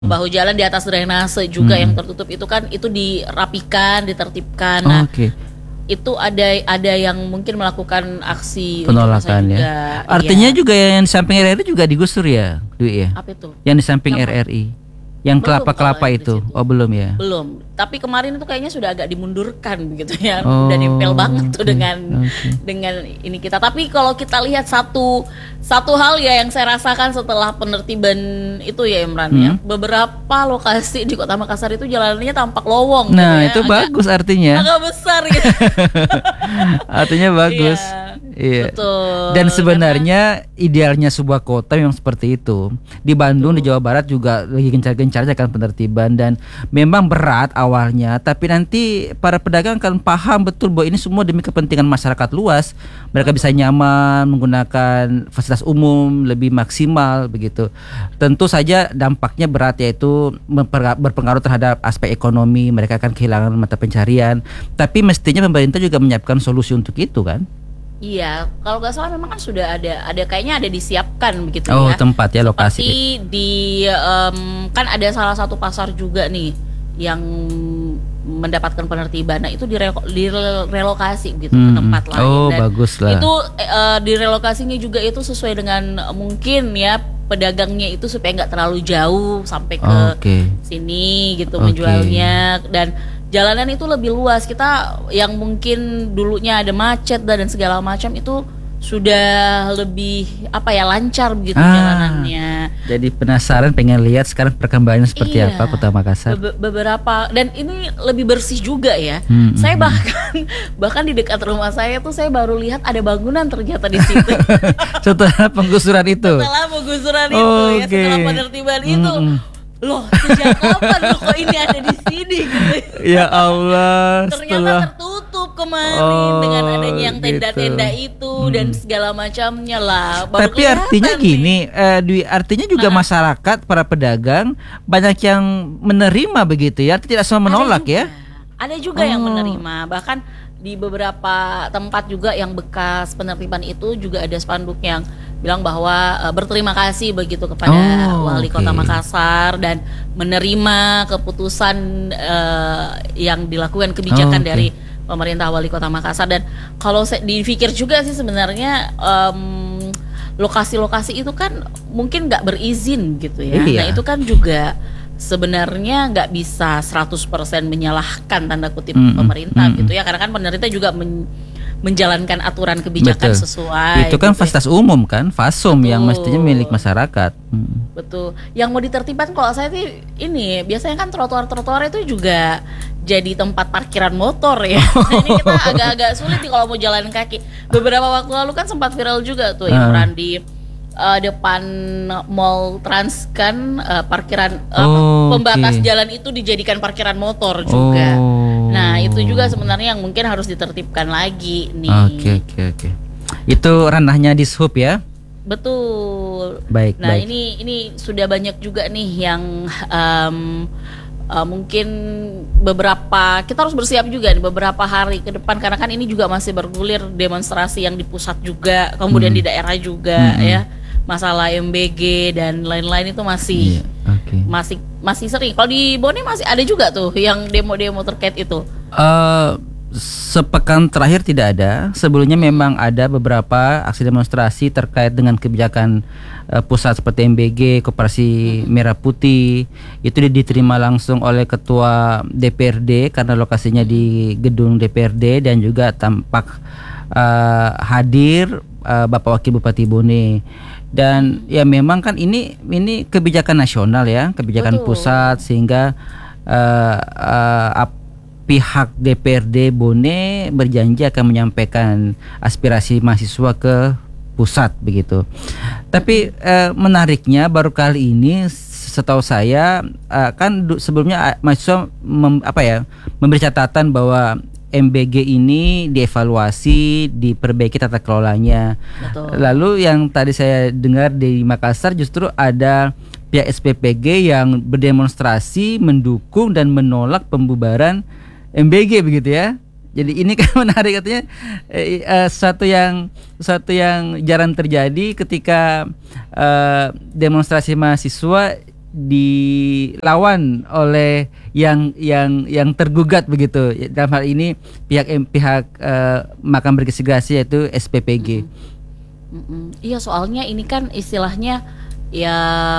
bahu jalan di atas drainase juga yang tertutup itu kan itu dirapikan, ditertibkan. Nah, itu ada yang mungkin melakukan aksi penolakan ya. juga. Artinya juga yang di samping RRI juga digusur ya, Dwi ya? Apa itu? Yang di samping RRI. Yang kelapa-kelapa itu. Oh, belum ya? Belum. Tapi kemarin itu kayaknya sudah agak dimundurkan begitu ya. Udah nempel banget tuh dengan ini kita. Tapi kalau kita lihat satu hal ya yang saya rasakan setelah penertiban itu ya Imran ya. Beberapa lokasi di Kota Makassar itu jalanannya tampak lowong. Nah, gitu ya. itu bagus artinya. Agak besar gitu. Artinya bagus. Iya. Betul. Dan sebenarnya idealnya sebuah kota yang seperti itu. Di Bandung, di Jawa Barat juga lagi gencar-gencarnya kan penertiban, dan memang berat awalnya, tapi nanti para pedagang akan paham betul bahwa ini semua demi kepentingan masyarakat luas. Mereka bisa nyaman menggunakan fasilitas umum lebih maksimal begitu. Tentu saja dampaknya berat, yaitu berpengaruh terhadap aspek ekonomi. Mereka akan kehilangan mata pencarian. Tapi mestinya pemerintah juga menyiapkan solusi untuk itu kan? Iya, kalau nggak salah memang kan sudah ada kayaknya ada disiapkan begitu ya. Oh, tempat ya, lokasi. Seperti di kan ada salah satu pasar juga nih yang mendapatkan penertiban. Nah, itu direlokasi gitu ke tempat lain. Oh, dan bagus lah. itu direlokasinya juga itu sesuai dengan mungkin ya pedagangnya itu supaya nggak terlalu jauh sampai ke sini gitu menjualnya, dan jalanan itu lebih luas. Kita yang mungkin dulunya ada macet dan segala macam itu sudah lebih lancar begitu jalanannya. Jadi penasaran, pengen lihat sekarang perkembangannya seperti apa Kota Makassar. Beberapa, dan ini lebih bersih juga ya. Saya bahkan di dekat rumah saya tuh saya baru lihat ada bangunan ternyata di situ. Setelah penggusuran itu. Setelah penertiban itu. Loh, sejak kapan loh kok ini ada di sini gitu. Ya Allah, ternyata tertutup kemarin dengan adanya yang tenda-tenda itu dan segala macamnya lah. Tapi artinya gini, artinya juga masyarakat, para pedagang banyak yang menerima begitu ya, tidak semua menolak ya. Ada juga yang menerima, bahkan di beberapa tempat juga yang bekas penertiban itu juga ada spanduk yang bilang bahwa berterima kasih begitu kepada Wali Kota Makassar dan menerima keputusan yang dilakukan kebijakan dari pemerintah Wali Kota Makassar. Dan kalau saya dipikir juga sih sebenarnya lokasi-lokasi itu kan mungkin nggak berizin gitu ya. Nah itu kan juga sebenarnya nggak bisa 100% menyalahkan tanda kutip pemerintah gitu ya, karena kan pemerintah juga menjalankan aturan kebijakan sesuai. Itu kan fasilitas umum kan, Fasum yang mestinya milik masyarakat. Betul. Yang mau ditertibkan kalau saya sih ini biasanya kan trotoar-trotoar itu juga jadi tempat parkiran motor ya. Nah, ini kita agak-agak sulit nih kalau mau jalan kaki. Beberapa waktu lalu kan sempat viral juga tuh Imran di depan Mall Trans kan parkiran pembatas jalan itu dijadikan parkiran motor juga. Nah itu juga sebenarnya yang mungkin harus ditertibkan lagi nih. Oke. Itu ranahnya Dishub ya. Betul. Baik. Nah ini sudah banyak juga nih yang mungkin beberapa kita harus bersiap juga nih beberapa hari ke depan, karena kan ini juga masih bergulir demonstrasi yang di pusat juga, kemudian di daerah juga ya. Masalah MBG dan lain-lain itu masih sering. Kalau di Bone masih ada juga tuh yang demo-demo terkait itu. Sepekan terakhir tidak ada. Sebelumnya memang ada beberapa aksi demonstrasi terkait dengan kebijakan pusat seperti MBG, Koperasi Merah Putih. Itu diterima langsung oleh Ketua DPRD karena lokasinya di gedung DPRD, dan juga tampak hadir Bapak Wakil Bupati Bone. Dan ya memang kan ini kebijakan nasional ya, kebijakan pusat, sehingga pihak DPRD Bone berjanji akan menyampaikan aspirasi mahasiswa ke pusat begitu. Tapi menariknya baru kali ini setahu saya kan sebelumnya mahasiswa memberi catatan bahwa MBG ini dievaluasi, diperbaiki tata kelolanya. Betul. Lalu yang tadi saya dengar di Makassar justru ada pihak SPPG yang berdemonstrasi mendukung dan menolak pembubaran MBG begitu ya. Jadi ini kan menarik, katanya sesuatu yang jarang terjadi ketika demonstrasi mahasiswa dilawan oleh yang tergugat begitu. Dalam hal ini pihak Mahkamah Berinvestigasi yaitu SPPG. Iya, soalnya ini kan istilahnya ya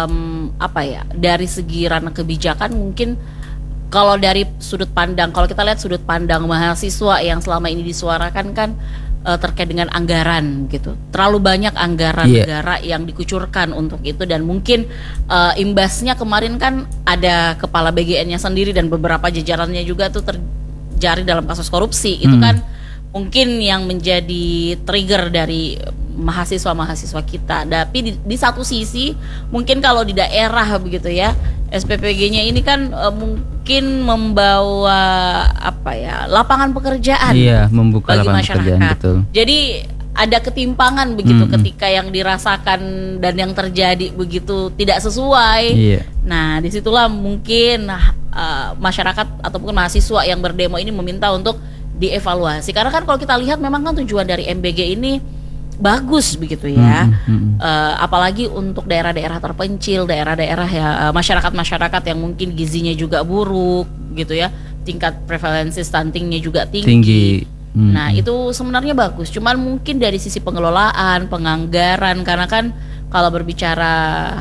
apa ya, dari segi ranah kebijakan mungkin kalau dari sudut pandang, kalau kita lihat sudut pandang mahasiswa yang selama ini disuarakan kan terkait dengan anggaran gitu. Terlalu banyak anggaran negara yang dikucurkan untuk itu, dan mungkin imbasnya kemarin kan ada kepala BGN-nya sendiri dan beberapa jajarannya juga tuh terjaring dalam kasus korupsi. Itu kan mungkin yang menjadi trigger dari mahasiswa kita. Tapi di satu sisi mungkin kalau di daerah begitu ya, SPPG-nya ini kan mungkin membawa apa ya, lapangan pekerjaan, membuka bagi lapangan masyarakat. Pekerjaan, betul. Jadi ada ketimpangan begitu ketika yang dirasakan dan yang terjadi begitu tidak sesuai. Nah, disitulah mungkin masyarakat ataupun mahasiswa yang berdemo ini meminta untuk dievaluasi. Karena kan kalau kita lihat memang kan tujuan dari MBG ini bagus begitu ya, apalagi untuk daerah-daerah terpencil, daerah-daerah ya, masyarakat yang mungkin gizinya juga buruk gitu ya, tingkat prevalensi stuntingnya juga tinggi. Nah itu sebenarnya bagus, cuman mungkin dari sisi pengelolaan, penganggaran, karena kan kalau berbicara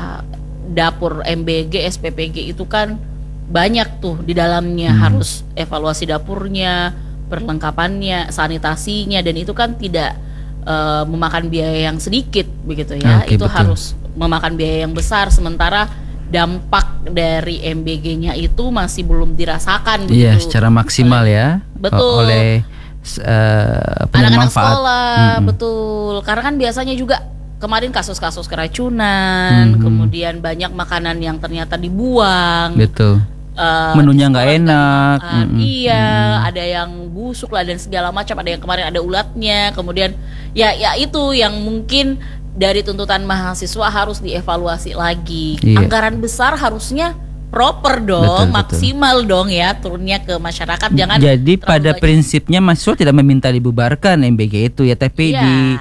dapur MBG, SPPG itu kan banyak tuh di dalamnya, harus evaluasi dapurnya, perlengkapannya, sanitasinya, dan itu kan tidak memakan biaya yang sedikit begitu ya. Itu betul. Harus memakan biaya yang besar, sementara dampak dari MBG-nya itu masih belum dirasakan begitu. Iya, secara maksimal ya. Betul. Oleh anak-anak sekolah, betul. Karena kan biasanya juga kemarin kasus-kasus keracunan, kemudian banyak makanan yang ternyata dibuang. Betul. Menunya nggak enak, ada yang busuk lah dan segala macam, ada yang kemarin ada ulatnya, kemudian ya itu yang mungkin dari tuntutan mahasiswa harus dievaluasi lagi. Anggaran besar harusnya proper dong, maksimal dong ya turunnya ke masyarakat. Jangan jadi pada prinsipnya mahasiswa tidak meminta dibubarkan MBG itu ya, tapi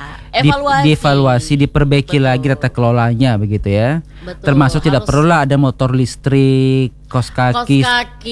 dievaluasi, diperbaiki lagi tata kelolanya begitu ya. Termasuk tidak perlulah ada motor listrik, kos kaki.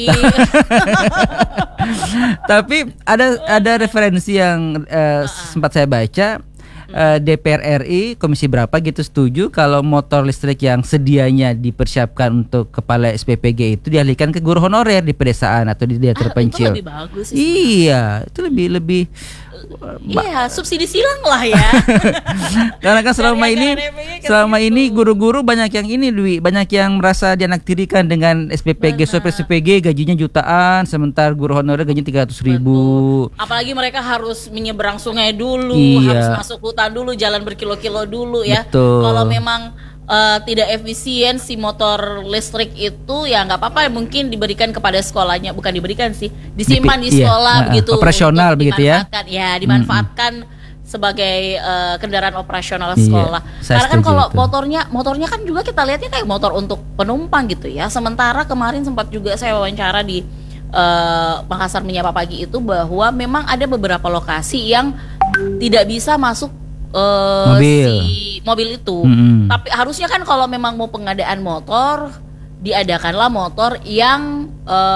Tapi ada referensi yang sempat saya baca, DPR RI Komisi berapa gitu setuju kalau motor listrik yang sedianya dipersiapkan untuk kepala SPPG itu dialihkan ke guru honorer di pedesaan atau di daerah terpencil. Itu lebih bagus sih. Iya, itu lebih subsidi silang lah ya. Karena kan selama ini guru-guru banyak yang banyak yang merasa dianaktirikan dengan SPPG. SPPG gajinya jutaan, sementara guru honorer gajinya 300.000. Apalagi mereka harus menyeberang sungai dulu, harus masuk hutan dulu, jalan berkilo-kilo dulu ya. Kalau memang tidak efisien si motor listrik itu ya nggak apa-apa, mungkin diberikan kepada sekolahnya, bukan diberikan sih, disimpan di sekolah begitu, operasional begitu ya. Dimanfaatkan sebagai kendaraan operasional sekolah. Karena kan kalau motornya kan juga kita lihatnya kayak motor untuk penumpang gitu ya. Sementara kemarin sempat juga saya wawancara di Makassar Menyapa Pagi itu, bahwa memang ada beberapa lokasi yang tidak bisa masuk mobil itu. Tapi harusnya kan kalau memang mau pengadaan motor, diadakanlah motor yang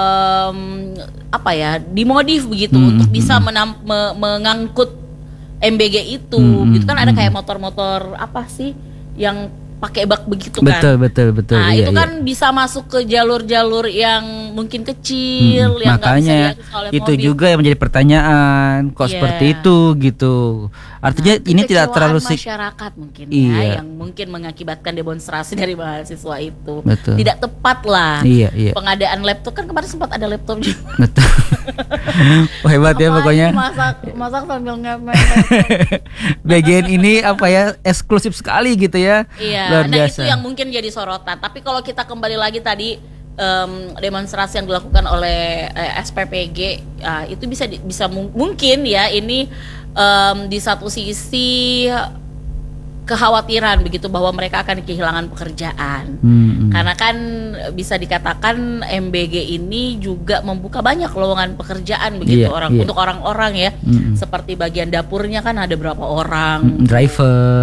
dimodif begitu untuk bisa mengangkut MBG itu. Gitu kan ada kayak motor-motor apa sih yang pakai bak begitu kan. Betul. Nah, itu kan bisa masuk ke jalur-jalur yang mungkin kecil, yang makanya itu mobil. Juga yang menjadi pertanyaan, kok seperti itu gitu. Artinya ini tidak terlalu masyarakat mungkin yang mungkin mengakibatkan demonstrasi dari mahasiswa itu. Tidak tepat lah. Pengadaan laptop kan kemarin sempat ada laptop juga. Betul. Hebat ya pokoknya. Masak sambil ngemeng. Bagian ini eksklusif sekali gitu ya. Luar biasa. Itu yang mungkin jadi sorotan. Tapi kalau kita kembali lagi tadi, demonstrasi yang dilakukan oleh SPPG itu bisa mungkin ya ini di satu sisi kekhawatiran begitu bahwa mereka akan kehilangan pekerjaan. Karena kan bisa dikatakan MBG ini juga membuka banyak lowongan pekerjaan begitu untuk orang-orang ya. Seperti bagian dapurnya kan ada berapa orang, driver.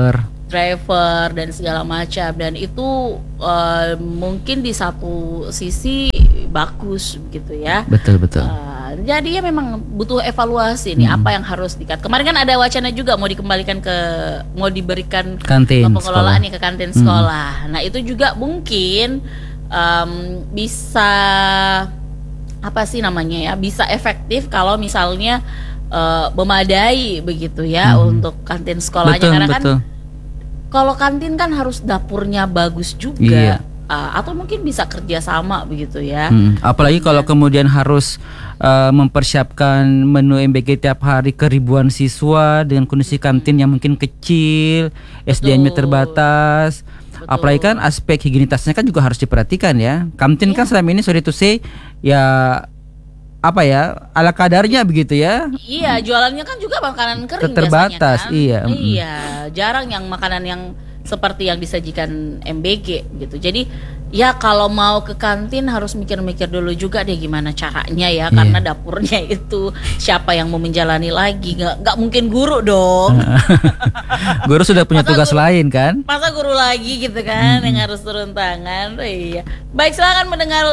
driver dan segala macam, dan itu mungkin di satu sisi bagus gitu ya. Betul. Jadi ya memang butuh evaluasi nih apa yang harus dikat. Kemarin kan ada wacana juga mau diberikan Kantin pengelolaan ke kantin sekolah. Nah itu juga mungkin bisa apa sih namanya ya, bisa efektif kalau misalnya memadai begitu ya untuk kantin sekolahnya. Karena kan kalau kantin kan harus dapurnya bagus juga. Atau mungkin bisa kerjasama begitu ya. Apalagi kalau kemudian harus mempersiapkan menu MBG tiap hari ke ribuan siswa dengan kondisi kantin yang mungkin kecil, SDM-nya terbatas. Apalagi kan aspek higienitasnya kan juga harus diperhatikan ya. Kantin kan selama ini sorry to say ya apa ya, ala kadarnya begitu ya. Iya, jualannya kan juga makanan kering terbatas biasanya kan. iya. Iya, jarang yang makanan yang seperti yang disajikan MBG gitu. Jadi ya kalau mau ke kantin harus mikir-mikir dulu juga deh gimana caranya ya, karena dapurnya itu siapa yang mau menjalani lagi, nggak mungkin guru dong. Guru sudah punya tugas lain kan. Masa guru lagi gitu kan yang harus turun tangan. Iya. Baik, silakan mendengar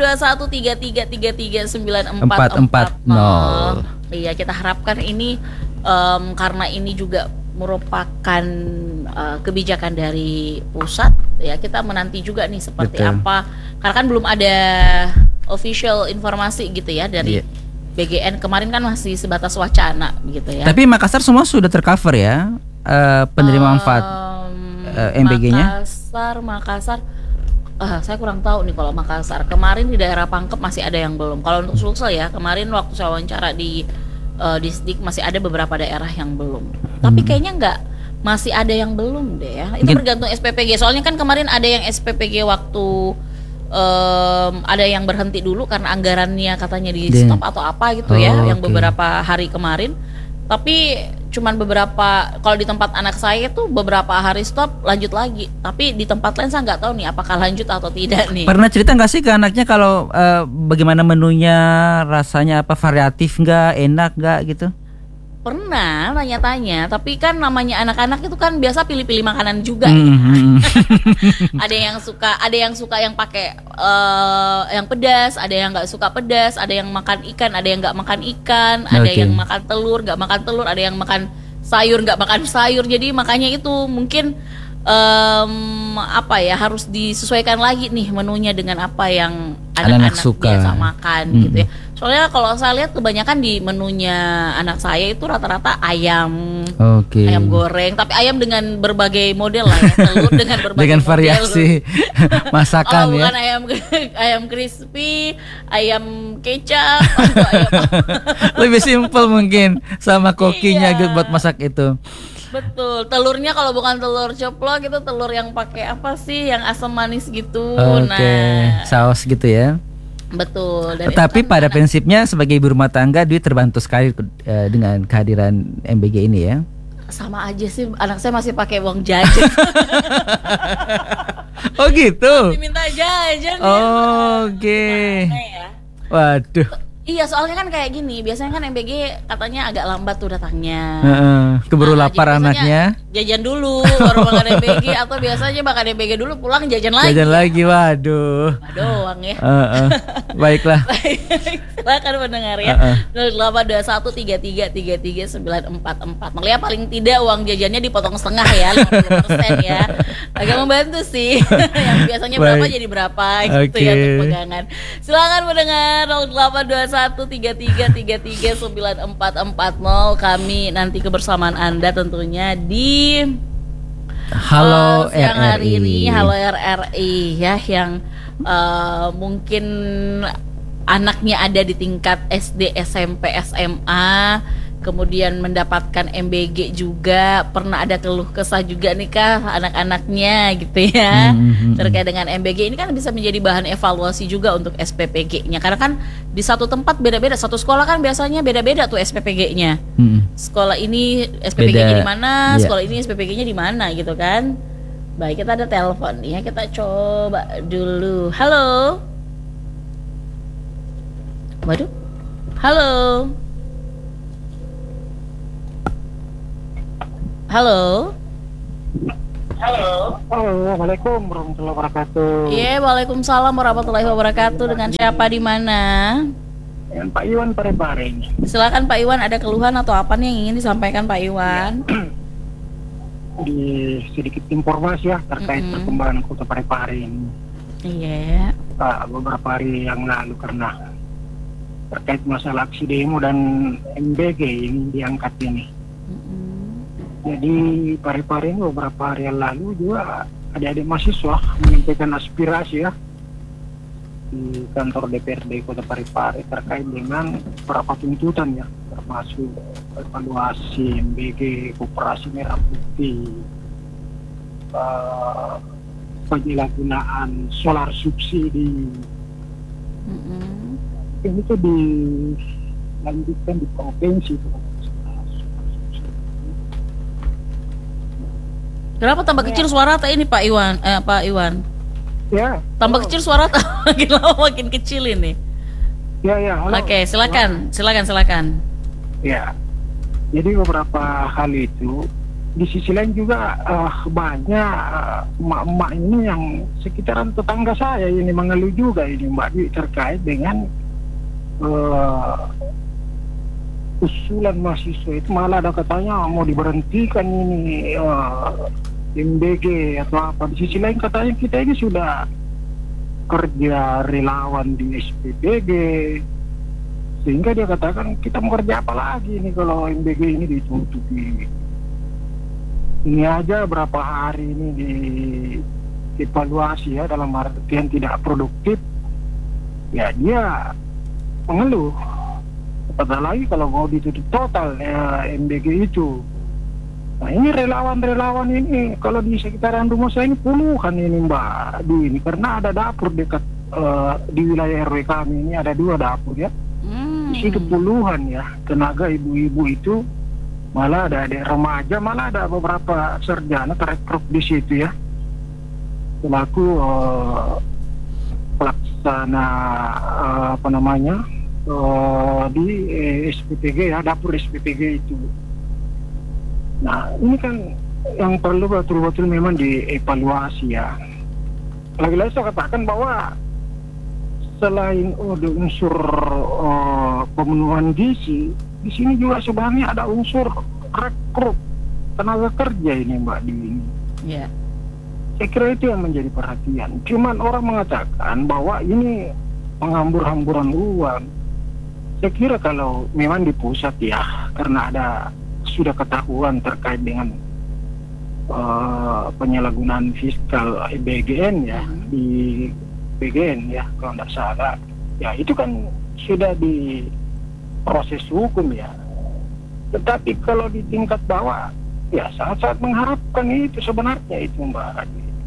82133394440. Iya, kita harapkan ini karena ini juga merupakan kebijakan dari pusat ya, kita menanti juga nih seperti apa, karena kan belum ada official informasi gitu ya dari BGN. Kemarin kan masih sebatas wacana gitu ya. Tapi Makassar semua sudah tercover ya penerima manfaat MBG-nya. Makassar saya kurang tahu nih kalau Makassar. Kemarin di daerah Pangkep masih ada yang belum. Kalau untuk Sulsel ya, kemarin waktu saya wawancara di Disdik masih ada beberapa daerah yang belum. Tapi kayaknya masih ada yang belum deh ya. Itu tergantung SPPG. Soalnya kan kemarin ada yang SPPG waktu ada yang berhenti dulu karena anggarannya katanya di stop atau apa gitu ya, yang beberapa hari kemarin. Tapi cuman beberapa, kalau di tempat anak saya tuh beberapa hari stop lanjut lagi. Tapi di tempat lain saya nggak tahu nih apakah lanjut atau tidak nih. Pernah cerita nggak sih ke anaknya kalau bagaimana menunya, rasanya apa, variatif nggak, enak nggak gitu? Pernah tanya-tanya, tapi kan namanya anak-anak itu kan biasa pilih-pilih makanan juga. Ada yang suka yang pakai yang pedas, ada yang nggak suka pedas, ada yang makan ikan, ada yang nggak makan ikan, ada yang makan telur, nggak makan telur, ada yang makan sayur, nggak makan sayur. Jadi makanya itu mungkin apa ya, harus disesuaikan lagi nih menunya dengan apa yang anak-anak biasa makan gitu ya. Soalnya kalau saya lihat kebanyakan di menunya anak saya itu rata-rata ayam, ayam goreng, tapi ayam dengan berbagai model lah ya, telur dengan berbagai dengan variasi masakan ya. Bukan ayam crispy, ayam kecap, ayam lebih simpel mungkin sama kokinya buat masak itu. Betul, telurnya kalau bukan telur ceplok itu telur yang pakai apa sih, yang asam manis gitu. Saus gitu ya. Betul. Dan tapi kan pada prinsipnya sebagai ibu rumah tangga Dwi terbantu sekali dengan kehadiran MBG ini ya. Sama aja sih, anak saya masih pakai uang jajan. Oh gitu. Masih minta jajan. Ya. Waduh. Iya, soalnya kan kayak gini, biasanya kan MBG katanya agak lambat tuh datangnya. Keburu lapar anaknya. Jajan dulu baru makan MBG, atau biasanya makan MBG dulu pulang jajan lagi. Jajan lagi, waduh. Doang ya. Baiklah. Silakan mendengar ya. 082133333944. Makanya paling tidak uang jajannya dipotong setengah ya, 50% ya. Agak membantu sih. Yang biasanya berapa jadi berapa gitu ya untuk pegangan. Silakan mendengar 082133339440. Kami nanti kebersamaan Anda tentunya di Halo siang hari ini, RRI. Halo RRI ya, yang mungkin anaknya ada di tingkat SD, SMP, SMA, kemudian mendapatkan MBG juga. Pernah ada keluh kesah juga nih kah anak-anaknya gitu ya, terkait dengan MBG ini kan bisa menjadi bahan evaluasi juga untuk SPPG-nya, karena kan di satu tempat beda-beda, satu sekolah kan biasanya beda-beda tuh SPPG-nya. Sekolah ini SPPG-nya di mana, sekolah ini SPPG-nya di mana gitu kan. Baik, kita ada telepon ya, kita coba dulu. Halo. Waduh. Halo. Halo. Halo. Assalamualaikum warahmatullahi wabarakatuh. Iya, waalaikumsalam warahmatullahi wabarakatuh. Dengan siapa di mana? Dengan Pak Iwan Parepare. Silakan Pak Iwan, ada keluhan atau apa nih yang ingin disampaikan Pak Iwan? Di sedikit informasi ya terkait perkembangan Kota Parepare ini. Iya. Beberapa hari yang lalu karena terkait masalah aksi demo dan MBG ini diangkat ini. Jadi Parepare ini beberapa hari yang lalu juga adik-adik mahasiswa menyampaikan aspirasi ya di kantor DPRD Kota Parepare terkait dengan beberapa tuntutan ya, termasuk evaluasi MBG, Koperasi Merah Putih, penyalahgunaan solar subsidi. Ini tuh dilanjutkan di provinsi. Kenapa tambah kecil suara tak ini Pak Iwan? Pak Iwan. Ya. Tambah kecil suara makin lama makin kecil ini. Ya. Oke, silakan. Ya. Jadi beberapa hal itu di sisi lain juga banyak emak-emak ini yang sekitaran tetangga saya ini mengeluh juga ini Mbak Dwi terkait dengan usulan mahasiswa itu malah ada katanya mau diberhentikan ini MBG atau apa. Di sisi lain katanya kita ini sudah kerja relawan di SPPG, sehingga dia katakan kita mau kerja apa lagi nih kalau MBG ini ditutupi. Ini aja berapa hari ini dievaluasi ya, dalam artian tidak produktif ya, dia mengeluh. Apatah lagi kalau mau ditutup total ya, MBG itu. Nah ini relawan-relawan ini kalau di sekitaran rumah saya ini puluhan ini Mbak Dwi ini, karena ada dapur dekat di wilayah RW kami ini ada 2 dapur ya. Di situ puluhan ya tenaga ibu-ibu itu, malah ada adik remaja, malah ada beberapa sarjana terekrut di situ ya, selaku pelaksana di SPPG ya, dapur SPPG itu. Nah ini kan yang perlu betul-betul memang dievaluasi ya. Lagi-lagi saya katakan bahwa selain unsur pemenuhan gizi, di sini juga sebenarnya ada unsur rekrut tenaga kerja ini Mbak Dwi. Yeah. Saya kira itu yang menjadi perhatian. Cuman orang mengatakan bahwa ini penghambur-hamburan uang. Saya kira kalau memang di pusat ya, karena ada sudah ketahuan terkait dengan penyalahgunaan fiskal BGN ya, di BGN ya kalau tidak salah ya, itu kan sudah di proses hukum ya. Tetapi kalau di tingkat bawah ya sangat-sangat mengharapkan itu sebenarnya itu Mbak.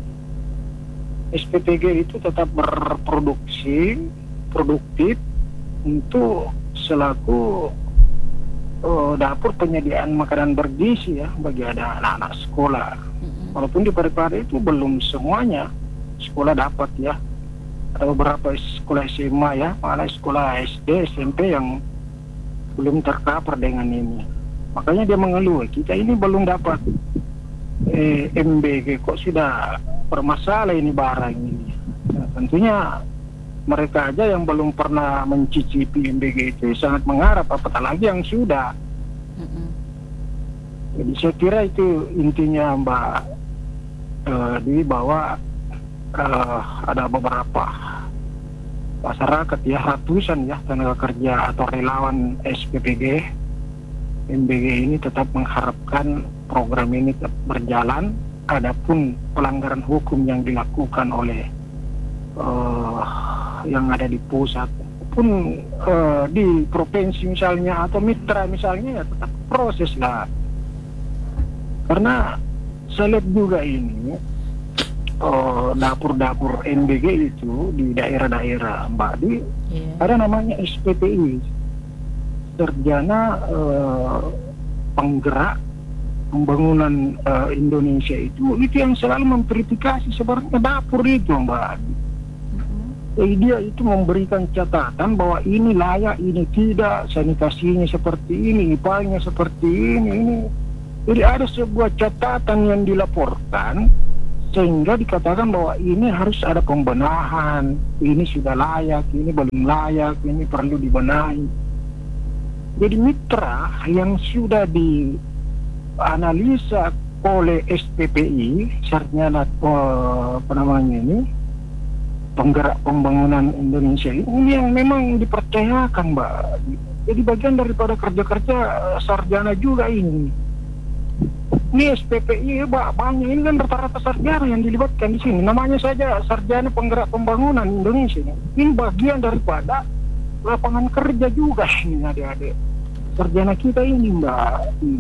SPPG itu tetap berproduksi produktif untuk selaku dapur penyediaan makanan bergizi ya bagi ada anak-anak sekolah. Walaupun di Parepare itu belum semuanya sekolah dapat ya. Ada beberapa sekolah SMA ya, malah sekolah SD, SMP yang belum tercover dengan ini. Makanya dia mengeluh, kita ini belum dapat MBG, kok sudah bermasalah ini barang ini. Nah, tentunya mereka aja yang belum pernah mencicipi MBG itu sangat mengharap, apatah lagi yang sudah. Jadi saya kira itu intinya Mbak Dwi, bahwa ada beberapa masyarakat ya, ratusan ya tenaga kerja atau relawan SPPG MBG ini tetap mengharapkan program ini tetap berjalan. Adapun pelanggaran hukum yang dilakukan oleh yang ada di pusat pun di provinsi misalnya atau mitra misalnya ya tetap proses lah. Karena saya lihat juga ini dapur-dapur MBG itu di daerah-daerah Mbak Di ada namanya SPPI, Sarjana Penggerak Pembangunan Indonesia itu yang selalu memverifikasi sebenarnya dapur itu Mbak Di. Jadi dia itu memberikan catatan bahwa ini layak, ini tidak, sanitasinya seperti ini, IPA-nya seperti ini. Jadi ada sebuah catatan yang dilaporkan sehingga dikatakan bahwa ini harus ada pembenahan, ini sudah layak, ini belum layak, ini perlu dibenahi. Jadi mitra yang sudah dianalisa oleh SPPI, sarjana penggerak pembangunan Indonesia ini yang memang dipercayakan, Mbak. Jadi bagian daripada kerja-kerja sarjana juga ini. Ini SPPI banyak, ini kan rata-rata sarjana yang dilibatkan di sini. Namanya saja sarjana penggerak pembangunan Indonesia. Ini bagian daripada lapangan kerja juga ini adik-adik. Sarjana kita ini, Mbak.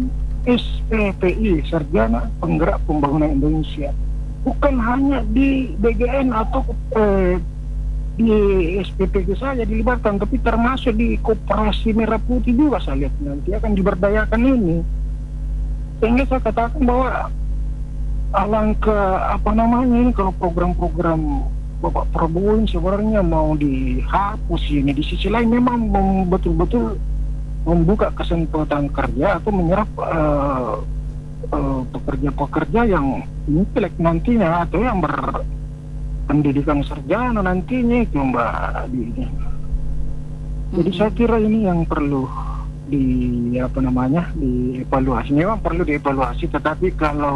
SPPI, sarjana penggerak pembangunan Indonesia. Bukan hanya di BGN atau di SPPI saja dilibatkan, tapi termasuk di Koperasi Merah Putih juga saya lihat nanti akan diberdayakan ini. Sehingga saya katakan bahwa alangkah ini kalau program-program Bapak Prabowo ini sebenarnya mau dihapus ini. Di sisi lain memang betul-betul membuka kesempatan kerja atau menyerap pekerja-pekerja yang intelek nantinya atau yang berpendidikan sarjana nantinya itu, Mbak Dini. Jadi saya kira ini yang perlu dievaluasi. Memang perlu dievaluasi, tetapi kalau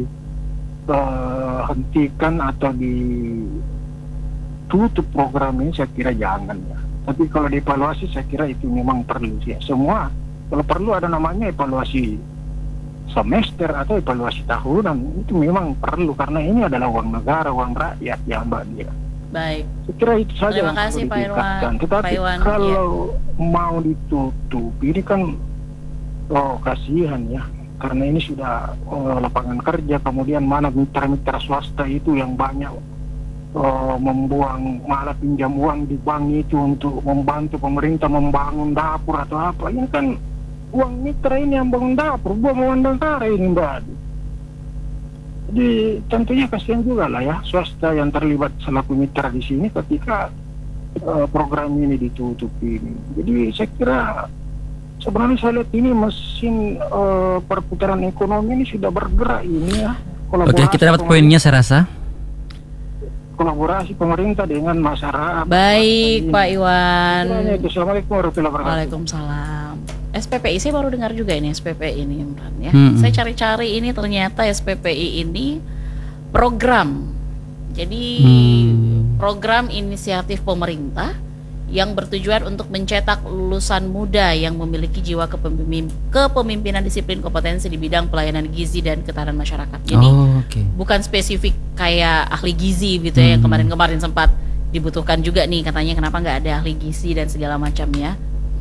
dihentikan atau ditutup program ini saya kira jangan ya. Tapi kalau dievaluasi saya kira itu memang perlu ya. Semua kalau perlu ada namanya evaluasi semester atau evaluasi tahunan, itu memang perlu karena ini adalah uang negara, uang rakyat ya, Mbak Dia. Baik. Saya kira itu saja. Terima kasih Pak Irwan. Tetapi kalau mau ditutup ini kan kasihan ya, karena ini sudah lapangan kerja, kemudian mana mitra-mitra swasta itu yang banyak membuang malah pinjam uang di bank itu untuk membantu pemerintah membangun dapur atau apa. Ini kan uang mitra ini yang bangun dapur, buang uang negara ini, Mbak. Jadi tentunya kasihan juga lah ya swasta yang terlibat selaku mitra di sini ketika program ini ditutup ini. Jadi saya kira sebenarnya saya lihat ini mesin perputaran ekonomi ini sudah bergerak ini ya. Oke, kita dapat poinnya saya rasa. Kolaborasi pemerintah dengan masyarakat. Baik Pak Iwan. Assalamualaikum warahmatullahi wabarakatuh. Waalaikumsalam. SPPI saya baru dengar juga ini SPPI ini Imran ya. Saya cari-cari ini ternyata SPPI ini program. Jadi program inisiatif pemerintah yang bertujuan untuk mencetak lulusan muda yang memiliki jiwa kepemimpinan, disiplin, kompetensi di bidang pelayanan gizi dan ketahanan masyarakat. Jadi bukan spesifik kayak ahli gizi gitu ya, yang kemarin-kemarin sempat dibutuhkan juga nih katanya, kenapa nggak ada ahli gizi dan segala macamnya.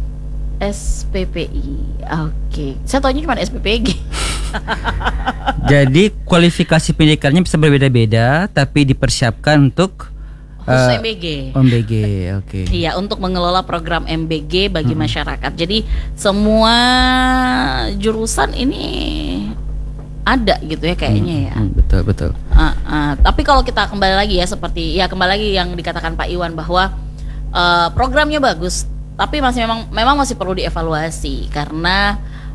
SPPI, oke. Saya tahunya cuma SPPG. Jadi kualifikasi pendidikannya bisa berbeda-beda, tapi dipersiapkan untuk khusus MBG. MBG, oke. Iya, untuk mengelola program MBG bagi masyarakat. Jadi semua jurusan ini ada gitu ya kayaknya ya. Betul. Tapi kalau kita kembali lagi ya, kembali lagi yang dikatakan Pak Iwan bahwa programnya bagus. Tapi memang masih perlu dievaluasi karena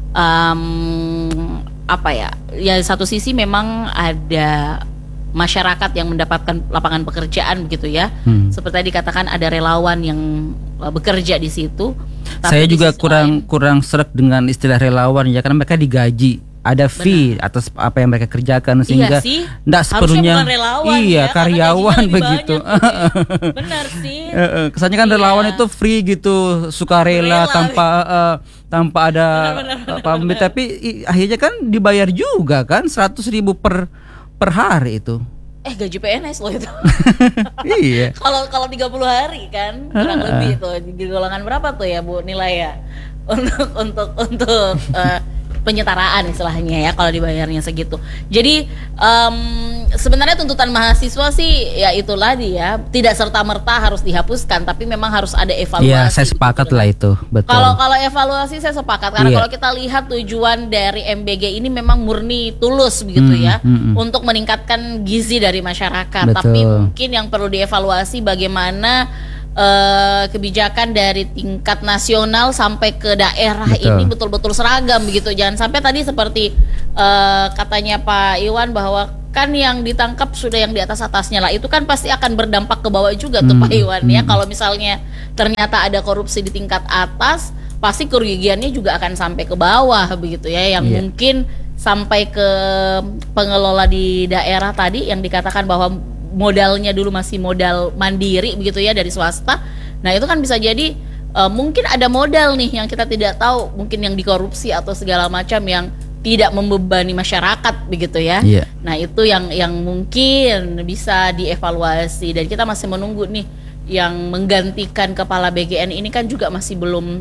ya satu sisi memang ada masyarakat yang mendapatkan lapangan pekerjaan begitu ya. Seperti tadi dikatakan ada relawan yang bekerja di situ. Saya juga kurang sreg dengan istilah relawan ya, karena mereka digaji. Ada fee atas apa yang mereka kerjakan sehingga tidak sepenuhnya karyawan begitu. Benar sih. Kesannya kan relawan itu free gitu, sukarela tanpa ada pamit, tapi akhirnya kan dibayar juga kan 100.000 per hari itu. Gaji PNS loh itu. Iya. Kalau 30 hari kan kurang lebih itu di golongan berapa tuh ya Bu nilai ya untuk penyetaraan istilahnya ya kalau dibayarnya segitu. Jadi sebenarnya tuntutan mahasiswa sih ya itulah dia, tidak serta-merta harus dihapuskan, tapi memang harus ada evaluasi. Iya, saya sepakat lah itu, betul. Kalau evaluasi saya sepakat karena kalau kita lihat tujuan dari MBG ini memang murni tulus begitu ya, untuk meningkatkan gizi dari masyarakat. Betul. Tapi mungkin yang perlu dievaluasi bagaimana kebijakan dari tingkat nasional sampai ke daerah Betul. ini betul-betul seragam begitu. Jangan sampai tadi seperti katanya Pak Iwan bahwa kan yang ditangkap sudah yang di atasnya lah, itu kan pasti akan berdampak ke bawah juga tuh Pak Iwan ya. Kalau misalnya ternyata ada korupsi di tingkat atas, pasti kerugiannya juga akan sampai ke bawah begitu ya, yang mungkin sampai ke pengelola di daerah tadi yang dikatakan bahwa modalnya dulu masih modal mandiri begitu ya dari swasta. Nah itu kan bisa jadi mungkin ada modal nih yang kita tidak tahu, mungkin yang dikorupsi atau segala macam yang tidak membebani masyarakat begitu ya. Nah itu yang mungkin bisa dievaluasi, dan kita masih menunggu nih yang menggantikan kepala BGN ini kan juga masih belum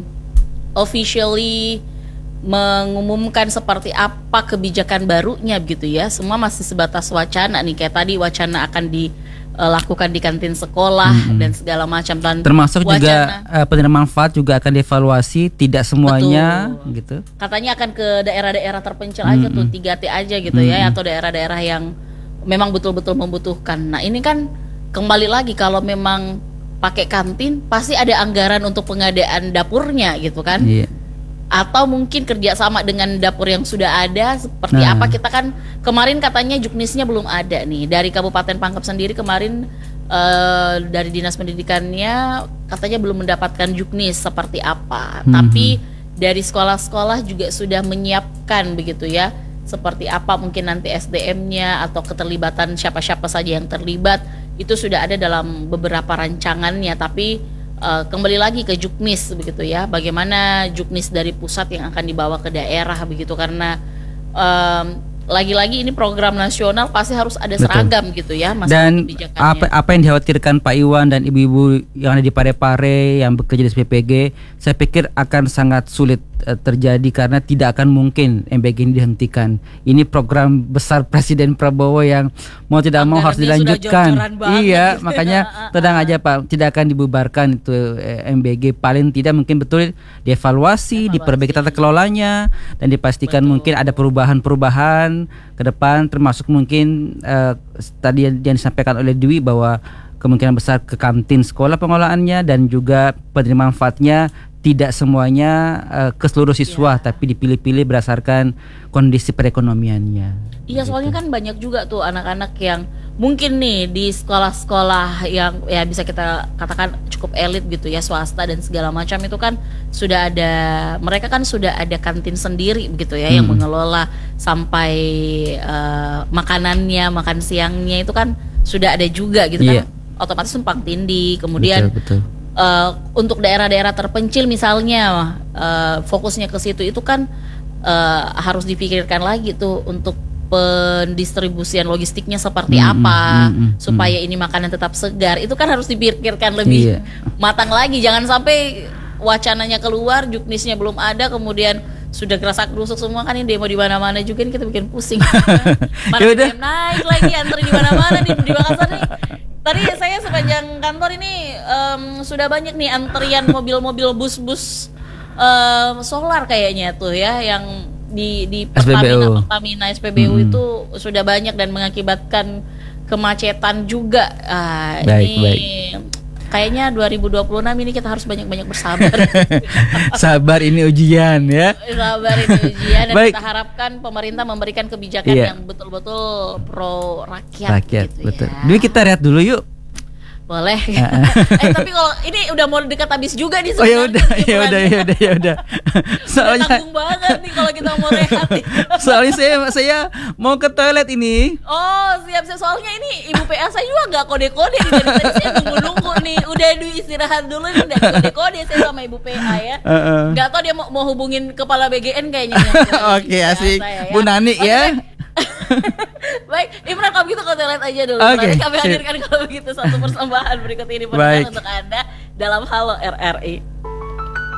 officially mengumumkan seperti apa kebijakan barunya begitu ya. Semua masih sebatas wacana nih, kayak tadi wacana akan dilakukan di kantin sekolah dan segala macam, dan termasuk juga penerima manfaat juga akan dievaluasi, tidak semuanya. Betul. Gitu. Katanya akan ke daerah-daerah terpencil aja tuh, 3T aja gitu ya, atau daerah-daerah yang memang betul-betul membutuhkan. Nah ini kan kembali lagi, kalau memang pakai kantin pasti ada anggaran untuk pengadaan dapurnya gitu kan. Atau mungkin kerjasama dengan dapur yang sudah ada seperti apa. Kita kan kemarin katanya juknisnya belum ada nih dari Kabupaten Pangkep sendiri kemarin, dari Dinas Pendidikannya katanya belum mendapatkan juknis seperti apa. Tapi dari sekolah-sekolah juga sudah menyiapkan begitu ya, seperti apa mungkin nanti SDM-nya atau keterlibatan siapa-siapa saja yang terlibat, itu sudah ada dalam beberapa rancangannya. Tapi kembali lagi ke juknis begitu ya, bagaimana juknis dari pusat yang akan dibawa ke daerah begitu, karena lagi-lagi ini program nasional pasti harus ada seragam gitu ya masalah dan kebijakannya. apa yang dikhawatirkan Pak Iwan dan ibu-ibu yang ada di Parepare yang bekerja di SPPG, saya pikir akan sangat sulit terjadi karena tidak akan mungkin MBG ini dihentikan. Ini program besar Presiden Prabowo yang mau tidak mau harus dilanjutkan. Iya, makanya tenang aja Pak, tidak akan dibubarkan itu MBG. Paling tidak mungkin betul dievaluasi, diperbaiki tata kelolanya, dan dipastikan mungkin ada perubahan-perubahan ke depan, termasuk mungkin tadi yang disampaikan oleh Dwi bahwa kemungkinan besar ke kantin sekolah pengelolaannya, dan juga penerima manfaatnya tidak semuanya ke seluruh siswa, tapi dipilih-pilih berdasarkan kondisi perekonomiannya. Iya, soalnya kan banyak juga tuh anak-anak yang mungkin nih di sekolah-sekolah yang ya bisa kita katakan cukup elit gitu ya, swasta dan segala macam, itu kan sudah ada, mereka kan sudah ada kantin sendiri begitu ya, yang mengelola sampai makanannya, makan siangnya itu kan sudah ada juga gitu kan, otomatis tumpang tindih. Kemudian betul. Untuk daerah-daerah terpencil misalnya fokusnya ke situ, itu kan harus dipikirkan lagi tuh untuk pendistribusian logistiknya seperti apa supaya ini makanan tetap segar. Itu kan harus dipikirkan lebih matang lagi. Jangan sampai wacananya keluar, juknisnya belum ada, kemudian sudah gerasak gerusuk semua kan, ini demo di mana-mana juga, ini kita bikin pusing. Mana BBM naik lagi, antri di mana-mana di Makassar nih. Tadi saya sepanjang kantor ini sudah banyak nih antrian mobil-mobil bus-bus solar kayaknya tuh ya, yang di Pertamina SPBU itu sudah banyak dan mengakibatkan kemacetan juga. Baik. Kayaknya 2026 ini kita harus banyak-banyak bersabar. Sabar, ini ujian ya. Sabar, ini ujian, dan kita harapkan pemerintah memberikan kebijakan yang betul-betul pro rakyat gitu betul. Ya. Dulu kita lihat dulu yuk. Boleh. Tapi kalau ini udah mau dekat habis juga nih sebenarnya. Ya udah. Soalnya tanggung banget nih kalau kita mau rehat. Soalnya saya mau ke toilet ini. Oh, siap. Soalnya ini Ibu PA saya juga nggak kode-kode nih, dari tadi saya nunggu nih. Udah istirahat dulu nih, nggak kode-kode saya sama Ibu PA ya. Nggak tahu dia mau hubungin kepala BGN kayaknya. Oke, asik. Ya. Bu Nani ya. Baik, Imran, kalau begitu ke toilet aja dulu. Nanti kami hadirkan kalau begitu satu persembahan berikut ini untuk Anda dalam Halo RRI.